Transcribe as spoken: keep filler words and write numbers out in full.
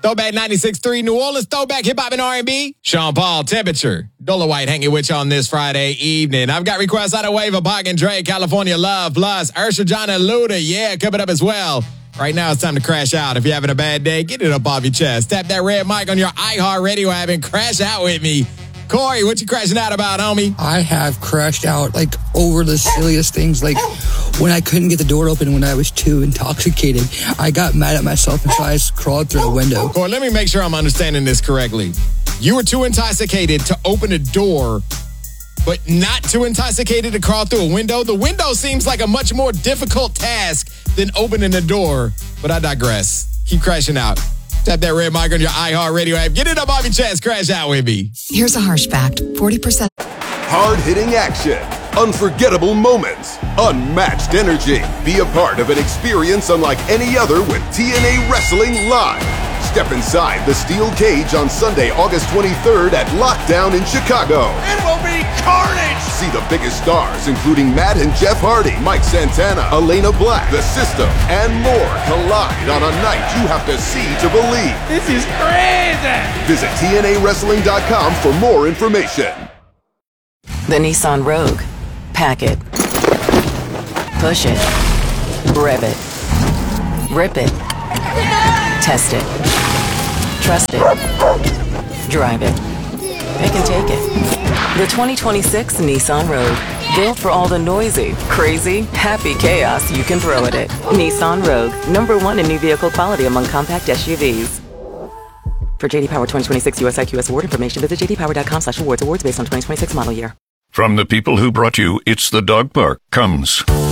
Throwback ninety-six point three, New Orleans Throwback Hip Hop and R and B. Sean Paul, Temperature. Dola White hanging with you on this Friday evening. I've got requests out of Wave of Pac and Dre, California Love, plus Ursha John and Luda. Yeah, coming up as well. Right now, it's time to crash out. If you're having a bad day, get it up off your chest. Tap that red mic on your iHeartRadio app and crash out with me. Corey, what you crashing out about, homie? I have crashed out, like, over the silliest things, like when I couldn't get the door open when I was too intoxicated. I got mad at myself, and so I just crawled through the window. Corey, let me make sure I'm understanding this correctly. You were too intoxicated to open a door, but not too intoxicated to crawl through a window? The window seems like a much more difficult task than opening a door, but I digress. Keep crashing out. Tap that red mic on your iHeartRadio app. Get it up off your chest. Crash out with me. Here's a harsh fact. forty percent. Hard-hitting action. Unforgettable moments. Unmatched energy. Be a part of an experience unlike any other with T N A Wrestling Live. Step inside the steel cage on Sunday, August twenty-third at Lockdown in Chicago. It will be carnage! See the biggest stars, including Matt and Jeff Hardy, Mike Santana, Elena Black, The System, and more collide on a night you have to see to believe. This is crazy! Visit T N A wrestling dot com for more information. The Nissan Rogue. Pack it. Push it. Rev it. Rip it. Test it. Trust it. Drive it. Pick and take it. The twenty twenty-six Nissan Rogue. Built for all the noisy, crazy, happy chaos you can throw at it. Nissan Rogue. Number one in new vehicle quality among compact S U Vs. For J D Power twenty twenty-six U S I Q S award information, visit j d power dot com slash awards. Awards based on twenty twenty-six model year. From the people who brought you It's the Dog Park comes